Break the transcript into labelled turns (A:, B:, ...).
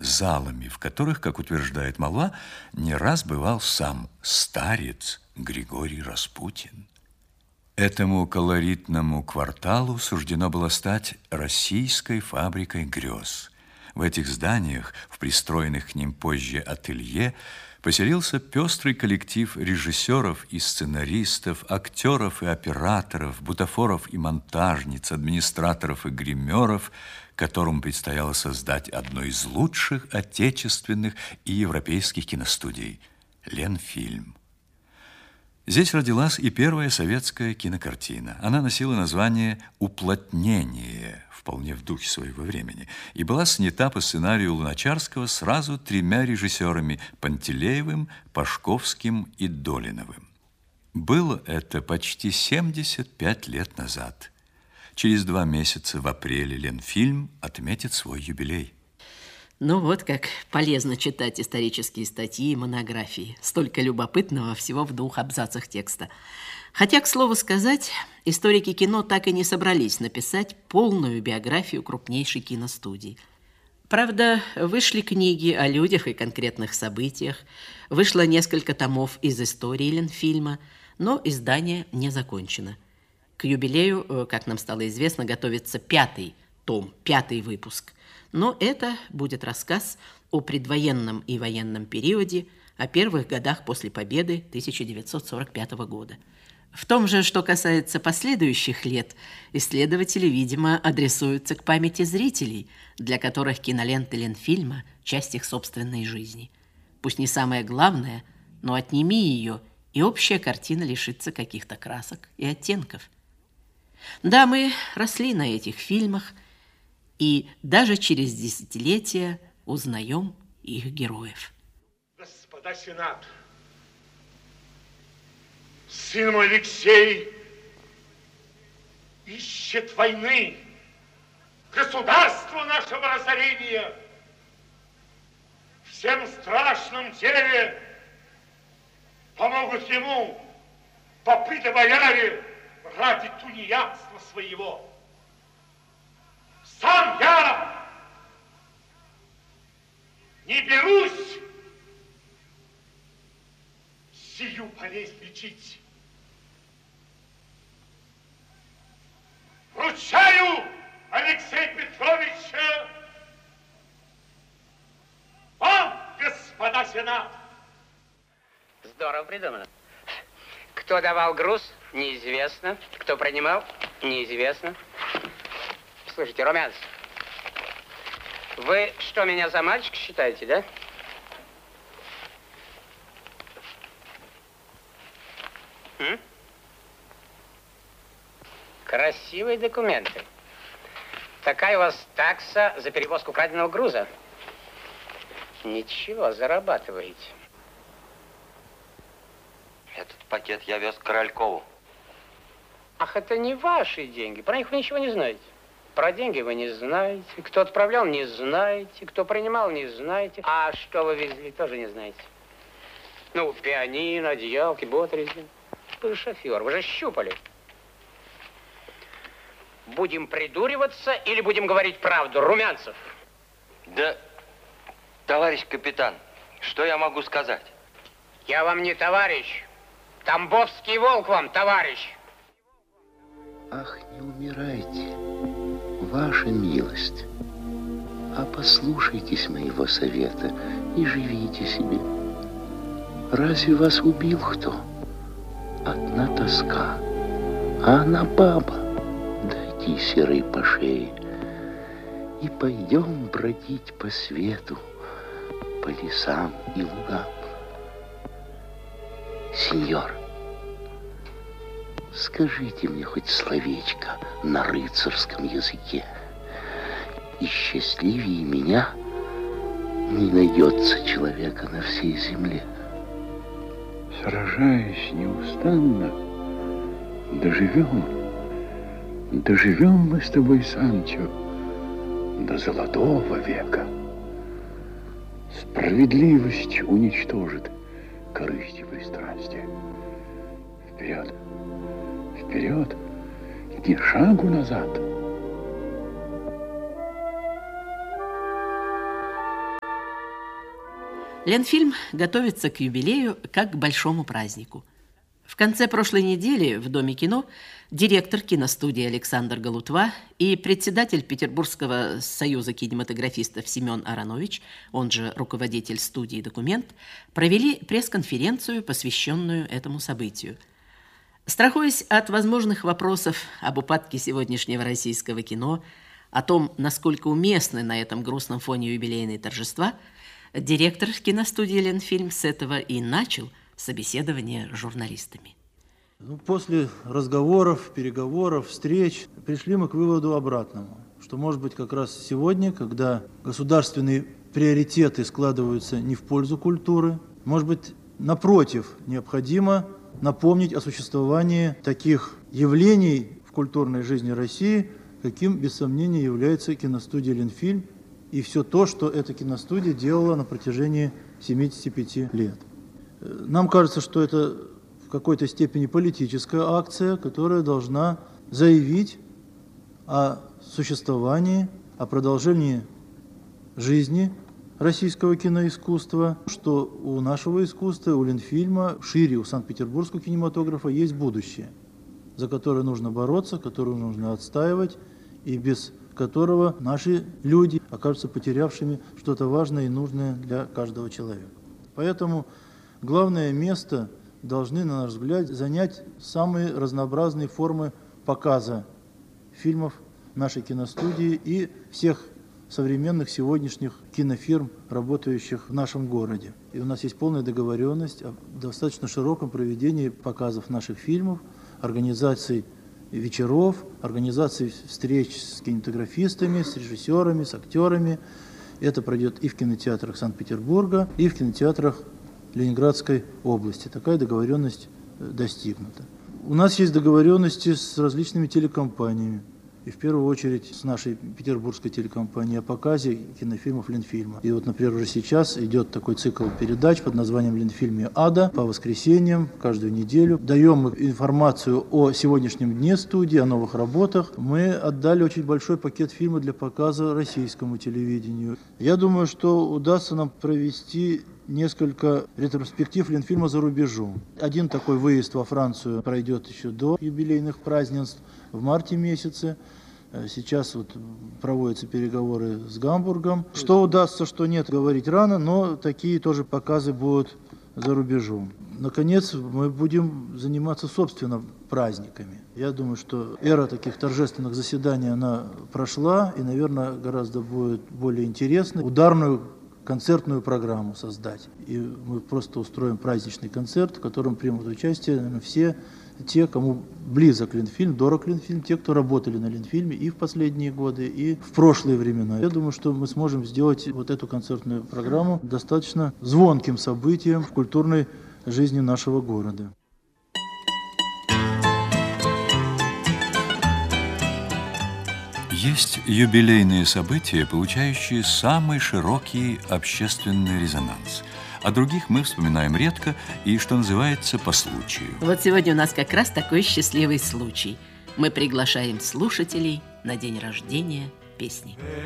A: залами, в которых, как утверждает молва, не раз бывал сам старец Григорий Распутин. Этому колоритному кварталу суждено было стать российской фабрикой грез. В этих зданиях, в пристроенных к ним позже ателье, поселился пестрый коллектив режиссеров и сценаристов, актеров и операторов, бутафоров и монтажниц, администраторов и гримеров, которым предстояло создать одну из лучших отечественных и европейских киностудий – Ленфильм. Здесь родилась и первая советская кинокартина. Она носила название «Уплотнение», вполне в духе своего времени, и была снята по сценарию Луначарского сразу 3 режиссерами – Пантелеевым, Пашковским и Долиновым. Было это почти 75 лет назад. Через 2 месяца, в апреле, Ленфильм отметит свой юбилей.
B: Ну вот как полезно читать исторические статьи и монографии. Столько любопытного всего в 2 абзацах текста. Хотя, к слову сказать, историки кино так и не собрались написать полную биографию крупнейшей киностудии. Правда, вышли книги о людях и конкретных событиях, вышло несколько томов из истории Ленфильма, но издание не закончено. К юбилею, как нам стало известно, готовится 5-й том, 5-й выпуск. Но это будет рассказ о предвоенном и военном периоде, о первых годах после победы 1945 года. В том же, что касается последующих лет, исследователи, видимо, адресуются к памяти зрителей, для которых киноленты Ленфильма – часть их собственной жизни. Пусть не самое главное, но отними ее, и общая картина лишится каких-то красок и оттенков. Да, мы росли на этих фильмах, и даже через десятилетия узнаем их героев.
C: Господа Сенат, сын мой Алексей ищет войны, государству нашего разорения. Всем страшном деле помогут ему попы да бояре ради тунеядства своего. Сам я не берусь сию болезнь лечить. Вручаю Алексея Петровича вам, господа сенат.
D: Здорово придумано. Кто давал груз, неизвестно. Кто принимал, неизвестно. Слушайте, Румянцев, вы что, меня за мальчика считаете, да? Красивые документы. Такая у вас такса за перевозку краденого груза. Ничего, зарабатываете.
E: Этот пакет я вез к Королькову.
D: Ах, это не ваши деньги. Про них вы ничего не знаете. Про деньги вы не знаете. Кто отправлял, не знаете. Кто принимал, не знаете. А что вы везли, тоже не знаете. Ну, пианино, одеялки, ботрези. Вы же шофер, вы же щупали. Будем придуриваться или будем говорить правду, Румянцев?
E: Да, товарищ капитан, что я могу сказать?
D: Я вам не товарищ. Тамбовский волк вам, товарищ.
F: Ах, не умирайте, ваша милость, а послушайтесь моего совета и живите себе. Разве вас убил кто? Одна тоска, а она баба. Дайте серой по шее и пойдем бродить по свету, по лесам и лугам. Сеньор, скажите мне хоть словечко на рыцарском языке, и счастливее меня не найдется человека на всей земле.
G: Сражаясь неустанно, доживем мы с тобой, Санчо, до золотого века. Справедливость уничтожит корысть и пристрастие. Вперед, вперед, ни шагу назад.
B: Ленфильм готовится к юбилею как к большому празднику. В конце прошлой недели в Доме кино директор киностудии Александр Галутва и председатель Петербургского союза кинематографистов Семен Аронович, он же руководитель студии «Документ», провели пресс-конференцию, посвященную этому событию. Страхуясь от возможных вопросов об упадке сегодняшнего российского кино, о том, насколько уместны на этом грустном фоне юбилейные торжества, директор киностудии «Ленфильм» с этого и начал собеседование с журналистами.
H: После разговоров, переговоров, встреч пришли мы к выводу обратному, что, может быть, как раз сегодня, когда государственные приоритеты складываются не в пользу культуры, может быть, напротив, необходимо напомнить о существовании таких явлений в культурной жизни России, каким, без сомнения, является киностудия «Ленфильм» и все то, что эта киностудия делала на протяжении 75 лет. Нам кажется, что это в какой-то степени политическая акция, которая должна заявить о существовании, о продолжении жизни российского киноискусства, что у нашего искусства, у Ленфильма, шире у Санкт-Петербургского кинематографа есть будущее, за которое нужно бороться, которое нужно отстаивать, и без которого наши люди окажутся потерявшими что-то важное и нужное для каждого человека. Поэтому главное место должны, на наш взгляд, занять самые разнообразные формы показа фильмов нашей киностудии и всех современных сегодняшних кинофирм, работающих в нашем городе. И у нас есть полная договоренность о достаточно широком проведении показов наших фильмов, организаций вечеров, организаций встреч с кинематографистами, с режиссерами, с актерами. Это пройдет и в кинотеатрах Санкт-Петербурга, и в кинотеатрах Ленинградской области. Такая договоренность достигнута. У нас есть договоренности с различными телекомпаниями, и в первую очередь с нашей петербургской телекомпанией о показе кинофильмов Ленфильма. И вот, например, уже сейчас идет такой цикл передач под названием «Ленфильме Ада» по воскресеньям, каждую неделю. Даем мы информацию о сегодняшнем дне студии, о новых работах. Мы отдали очень большой пакет фильма для показа российскому телевидению. Я думаю, что удастся нам провести несколько ретроспектив Ленфильма за рубежом. Один такой выезд во Францию пройдет еще до юбилейных празднеств в марте месяце. Сейчас вот проводятся переговоры с Гамбургом. Что удастся, что нет, говорить рано, но такие тоже показы будут за рубежом. Наконец, мы будем заниматься, собственно, праздниками. Я думаю, что эра таких торжественных заседаний, она прошла, и, наверное, гораздо будет более интересно. Ударную концертную программу создать. И мы просто устроим праздничный концерт, в котором примут участие, наверное, все те, кому близок Ленфильм, дорог Ленфильм, те, кто работали на Ленфильме и в последние годы, и в прошлые времена. Я думаю, что мы сможем сделать вот эту концертную программу достаточно звонким событием в культурной жизни нашего города.
A: Есть юбилейные события, получающие самый широкий общественный резонанс. О других мы вспоминаем редко и, что называется, по случаю.
B: Вот сегодня у нас как раз такой счастливый случай. Мы приглашаем слушателей на день рождения песни.